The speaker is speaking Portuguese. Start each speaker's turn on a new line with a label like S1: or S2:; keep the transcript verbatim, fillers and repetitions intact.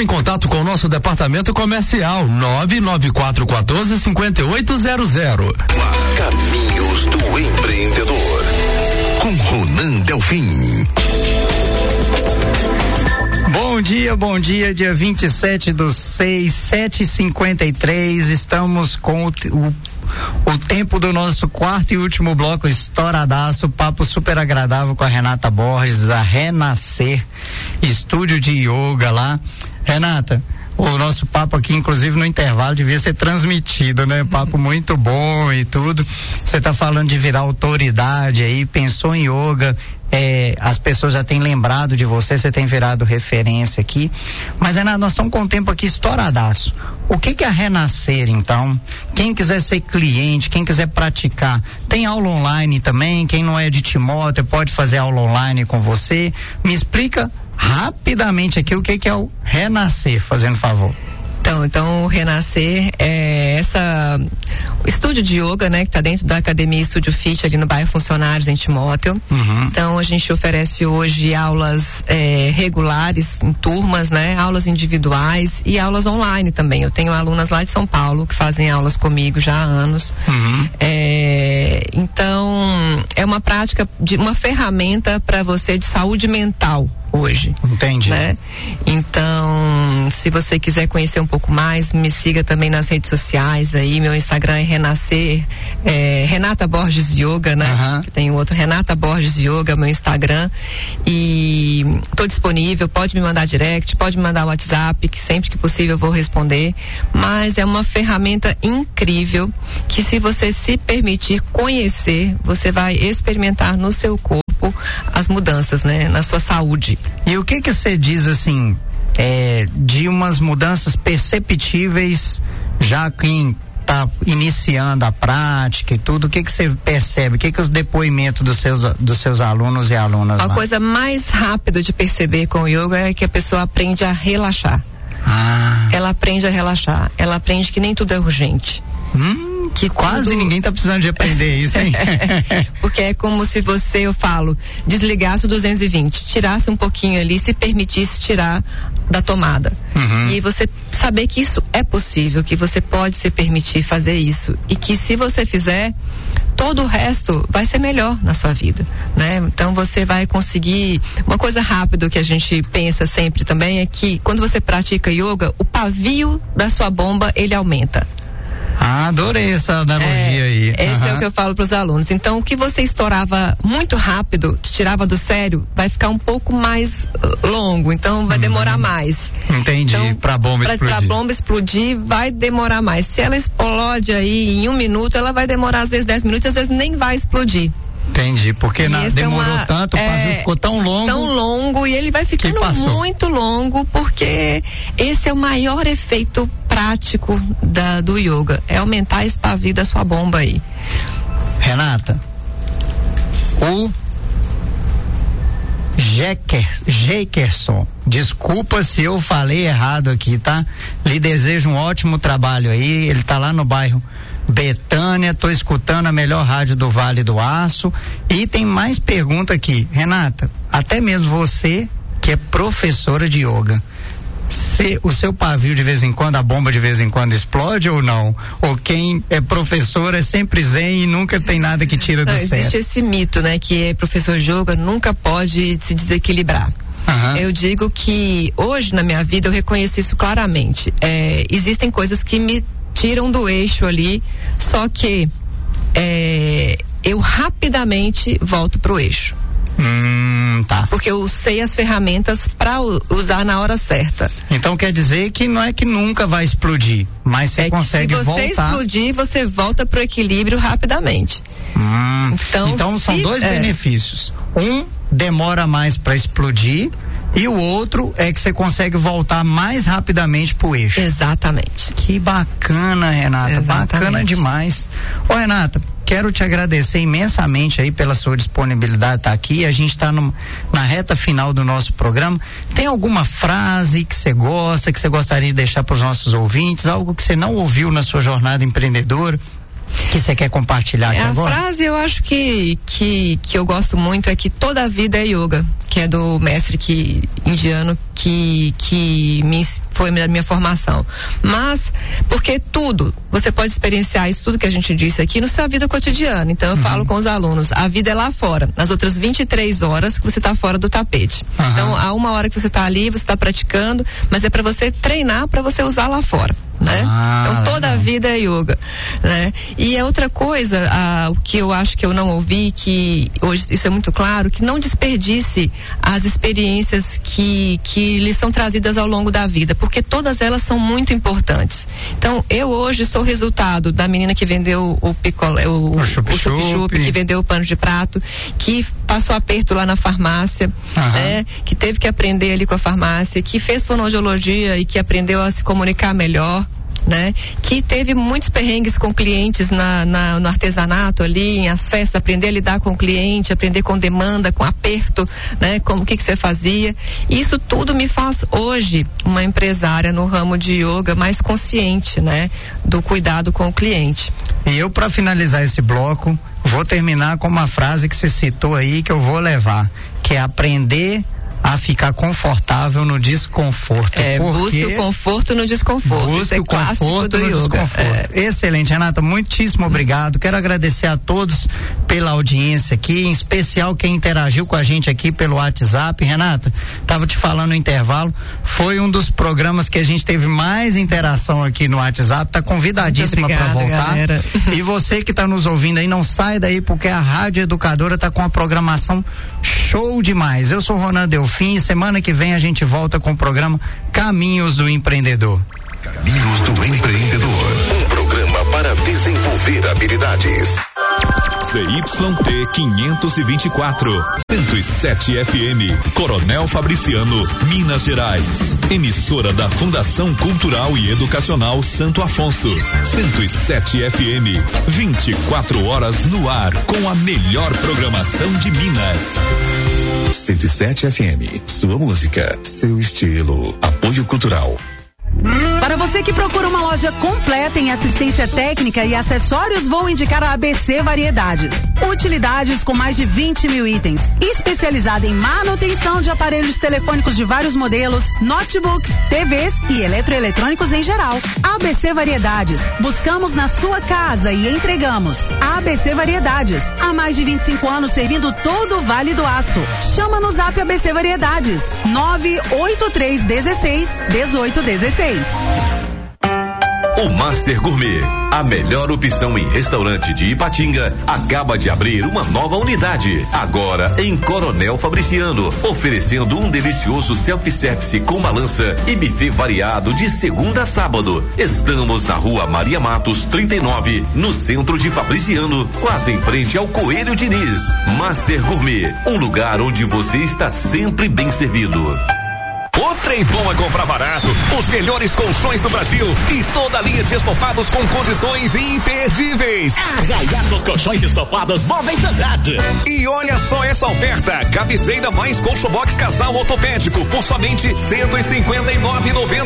S1: em contato com o nosso departamento comercial nove nove quatro um quatro cinco oito zero zero.
S2: Caminhos do Empreendedor com Ronan Delfim.
S3: Bom dia, bom dia, dia vinte e sete do seis, sete e cinquenta e três, estamos com o, o, o tempo do nosso quarto e último bloco estouradaço, papo super agradável com a Renata Borges, da Renascer, estúdio de yoga lá. Renata, o nosso papo aqui, inclusive no intervalo, devia ser transmitido, né? Papo muito bom e tudo. Você tá falando de virar autoridade aí, pensou em yoga, é, as pessoas já têm lembrado de você, você tem virado referência aqui. Mas, Renata, nós estamos com um tempo aqui estouradaço. O que que é Renascer, então? Quem quiser ser cliente, quem quiser praticar, tem aula online também, quem não é de Timóteo pode fazer aula online com você. Me explica rapidamente aqui o que que é o Renascer, fazendo favor.
S4: Então, então o Renascer é essa o estúdio de yoga, né, que está dentro da Academia Estúdio Fit ali no bairro Funcionários, em Timóteo. Uhum. Então a gente oferece hoje aulas é, regulares em turmas, né, aulas individuais e aulas online também. Eu tenho alunas lá de São Paulo que fazem aulas comigo já há anos. Uhum. É, então é uma prática de uma ferramenta para você de saúde mental hoje.
S3: Entendi.
S4: Né? Então, se você quiser conhecer um pouco mais, me siga também nas redes sociais aí, meu Instagram é Renascer, é, Renata Borges Yoga, né? Uhum. Tem o outro, Renata Borges Yoga, meu Instagram, e tô disponível, pode me mandar direct, pode me mandar WhatsApp, que sempre que possível eu vou responder, mas é uma ferramenta incrível, que se você se permitir conhecer, você vai experimentar no seu corpo as mudanças, né, na sua saúde.
S3: E o que que você diz assim, é, de umas mudanças perceptíveis, já quem está iniciando a prática e tudo, o que que você percebe? O que que os depoimentos dos seus dos seus alunos e alunas?
S4: A
S3: lá?
S4: coisa mais rápida de perceber com o yoga é que a pessoa aprende a relaxar. Ah. Ela aprende a relaxar. Ela aprende que nem tudo é urgente.
S3: Hum, que quase tudo... ninguém tá precisando de aprender isso, hein?
S4: Porque é como se você, eu falo, desligasse o duzentos e vinte, tirasse um pouquinho ali, se permitisse tirar da tomada. Uhum. E você saber que isso é possível, que você pode se permitir fazer isso. E que se você fizer, todo o resto vai ser melhor na sua vida, né? Então você vai conseguir, uma coisa rápida que a gente pensa sempre também é que quando você pratica yoga, o pavio da sua bomba, ele aumenta.
S3: Ah, adorei essa analogia é, aí.
S4: Esse uhum. é o que eu falo para os alunos. Então, o que você estourava muito rápido, te tirava do sério, vai ficar um pouco mais longo. Então, vai uhum. demorar mais.
S3: Entendi.
S4: Então,
S3: para a bomba
S4: pra,
S3: explodir.
S4: Para a bomba explodir, vai demorar mais. Se ela explode aí em um minuto, ela vai demorar às vezes dez minutos, às vezes nem vai explodir.
S3: Entendi, porque na, demorou é uma, tanto, o pavio é, ficou tão longo.
S4: Tão longo e ele vai ficando muito longo, porque esse é o maior efeito prático da, do yoga, é aumentar esse pavio da sua bomba aí.
S3: Renata, o Jekerson, desculpa se eu falei errado aqui, tá? Lhe desejo um ótimo trabalho aí, ele tá lá no bairro Betânia, tô escutando a melhor rádio do Vale do Aço. E tem mais pergunta aqui, Renata, até mesmo você que é professora de yoga, se o seu pavio de vez em quando, a bomba de vez em quando explode ou não? Ou quem é professor é sempre zen e nunca tem nada que tira do
S4: não,
S3: certo?
S4: Existe esse mito, né, que é professor de yoga nunca pode se desequilibrar. Uhum. Eu digo que hoje na minha vida eu reconheço isso claramente. É, existem coisas que me tiram do eixo ali, só que é, eu rapidamente volto pro eixo.
S3: Hum, tá.
S4: Porque eu sei as ferramentas para usar na hora certa.
S3: Então quer dizer que não é que nunca vai explodir, mas você
S4: é
S3: consegue voltar.
S4: Se você
S3: voltar...
S4: explodir, você volta pro equilíbrio rapidamente.
S3: Hum, então, então são
S4: se,
S3: dois
S4: é...
S3: benefícios. Um demora mais para explodir e o outro é que você consegue voltar mais rapidamente pro eixo.
S4: Exatamente.
S3: Que bacana, Renata.
S4: Exatamente.
S3: Bacana demais. Ô, Renata, quero te agradecer imensamente aí pela sua disponibilidade estar aqui. A gente está na reta final do nosso programa. Tem alguma frase que você gosta, que você gostaria de deixar para os nossos ouvintes? Algo que você não ouviu na sua jornada empreendedora? que você quer compartilhar aqui
S4: a
S3: agora?
S4: A frase eu acho que, que, que eu gosto muito é que toda a vida é yoga, que é do mestre que, indiano que, que me, foi a minha formação. Mas, porque tudo, você pode experienciar isso tudo que a gente disse aqui no sua vida cotidiana. Então eu uhum. falo com os alunos, a vida é lá fora, nas outras vinte e três horas que você está fora do tapete. Uhum. Então há uma hora que você está ali, você está praticando, mas é para você treinar para você usar lá fora. Né? Ah, então toda legal. A vida é yoga, né? E é outra coisa, ah, o que eu acho que eu não ouvi, que hoje isso é muito claro, que não desperdice as experiências que, que lhe são trazidas ao longo da vida, porque todas elas são muito importantes. Então eu hoje sou resultado da menina que vendeu o picolé, o, o chup-chup, que vendeu o pano de prato, que passou aperto lá na farmácia, né? Que teve que aprender ali com a farmácia, que fez fonoaudiologia e que aprendeu a se comunicar melhor, né? Que teve muitos perrengues com clientes na, na, no artesanato ali, em as festas, aprender a lidar com o cliente, aprender com demanda, com aperto, né? Como, o que que você fazia. Isso tudo me faz hoje uma empresária no ramo de yoga mais consciente, né? Do cuidado com o cliente.
S3: E eu, para finalizar esse bloco, vou terminar com uma frase que você citou aí, que eu vou levar, que é aprender a ficar confortável no desconforto.
S4: É, busque o conforto no desconforto.
S3: Busque
S4: Isso é
S3: o conforto no
S4: yoga.
S3: desconforto. É. Excelente, Renata, muitíssimo obrigado. Quero agradecer a todos pela audiência aqui, em especial quem interagiu com a gente aqui pelo WhatsApp. Renata, tava te falando no intervalo, foi um dos programas que a gente teve mais interação aqui no WhatsApp, tá convidadíssima para voltar. Galera. E você que tá nos ouvindo aí, não sai daí, porque a Rádio Educadora tá com uma programação show demais. Eu sou Ronan Delfim. Fim, semana que vem a gente volta com o programa Caminhos do Empreendedor.
S2: Caminhos do Empreendedor, um programa para desenvolver habilidades.
S5: C Y T quinhentos e vinte e quatro, cento e sete F M, Coronel Fabriciano, Minas Gerais. Emissora da Fundação Cultural e Educacional Santo Afonso. cento e sete F M, vinte e quatro horas no ar, com a melhor programação de Minas.
S2: cento e sete F M, sua música, seu estilo. Apoio Cultural.
S6: Para você que procura uma loja completa em assistência técnica e acessórios, vou indicar a A B C Variedades. Utilidades com mais de vinte mil itens. Especializada em manutenção de aparelhos telefônicos de vários modelos, notebooks, T Vs e eletroeletrônicos em geral. A B C Variedades. Buscamos na sua casa e entregamos. A B C Variedades. Há mais de vinte e cinco anos servindo todo o Vale do Aço. Chama no Zap A B C Variedades. nove oito três um seis, um oito um seis.
S7: O Master Gourmet, a melhor opção em restaurante de Ipatinga, acaba de abrir uma nova unidade, agora em Coronel Fabriciano, oferecendo um delicioso self-service com balança e buffet variado de segunda a sábado. Estamos na Rua Maria Matos, trinta e nove, no centro de Fabriciano, quase em frente ao Coelho Diniz. Master Gourmet, um lugar onde você está sempre bem servido.
S5: O trem bom é comprar barato, os melhores colchões do Brasil e toda a linha de estofados com condições imperdíveis.
S8: Arraiados Colchões Estofados Móveis Andrade.
S5: E olha só essa oferta, cabeceira mais colchão box casal ortopédico por somente cento e cinquenta e nove reais e noventa